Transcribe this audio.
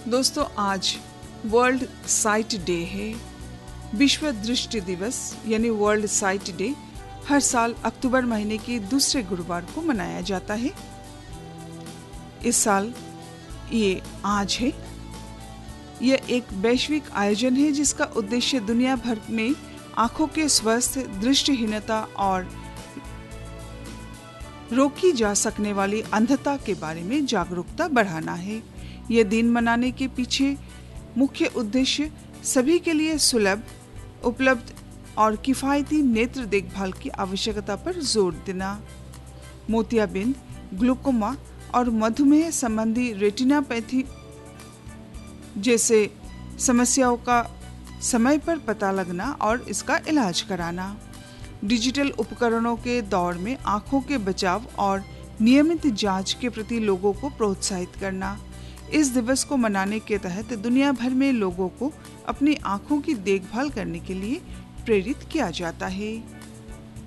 दोस्तों, आज world site day है। विश्व दृष्टि दिवस यानी वर्ल्ड साइट डे हर साल अक्टूबर महीने के दूसरे गुरुवार को मनाया जाता है। इस साल ये आज है। यह एक वैश्विक आयोजन है जिसका उद्देश्य दुनिया भर में आंखों के स्वास्थ्य, दृष्टिहीनता और रोकी जा सकने वाली अंधता के बारे में जागरूकता बढ़ाना है। यह दिन मनाने के पीछे मुख्य उद्देश्य सभी के लिए सुलभ, उपलब्ध और किफायती नेत्र देखभाल की आवश्यकता पर जोर देना, मोतियाबिंद, ग्लूकोमा और मधुमेह संबंधी रेटिनापैथी जैसे समस्याओं का समय पर पता लगना और इसका इलाज कराना, डिजिटल उपकरणों के दौर में आंखों के बचाव और नियमित जांच के प्रति लोगों को प्रोत्साहित करना। इस दिवस को मनाने के तहत दुनिया भर में लोगों को अपनी आंखों की देखभाल करने के लिए प्रेरित किया जाता है।